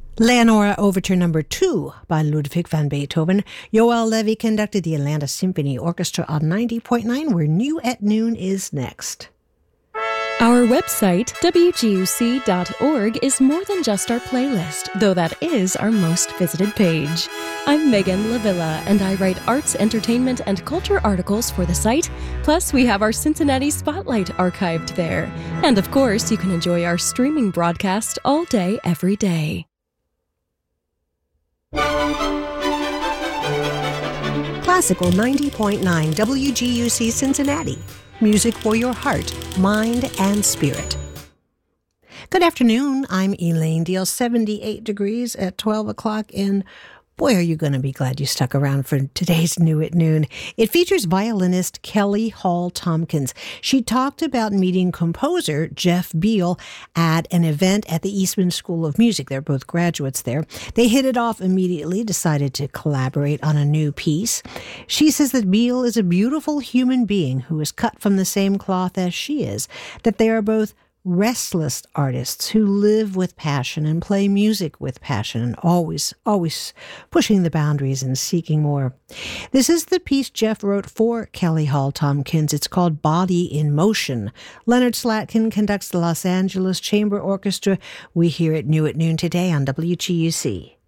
Leonora Overture Number 2 by Ludwig van Beethoven. Joel Levy conducted the Atlanta Symphony Orchestra on 90.9, where New at Noon is next. Our website, WGUC.org, is more than just our playlist, though that is our most visited page. I'm Megan Lavilla, and I write arts, entertainment, and culture articles for the site. Plus, we have our Cincinnati Spotlight archived there. And of course, you can enjoy our streaming broadcast all day, every day. Classical 90.9 WGUC Cincinnati. Music for your heart, mind, and spirit. Good afternoon. I'm Elaine Deal. 78 degrees at 12 o'clock, and boy, are you going to be glad you stuck around for today's New at Noon. It features violinist Kelly Hall Tompkins. She talked about meeting composer Jeff Beal at an event at the Eastman School of Music. They're both graduates there. They hit it off immediately, decided to collaborate on a new piece. She says that Beal is a beautiful human being who is cut from the same cloth as she is, that they are both restless artists who live with passion and play music with passion and always pushing the boundaries and seeking more. This is the piece Jeff wrote for Kelly Hall Tompkins. It's called Body in Motion. Leonard Slatkin conducts the Los Angeles Chamber Orchestra. We hear it New at Noon today on WGUC.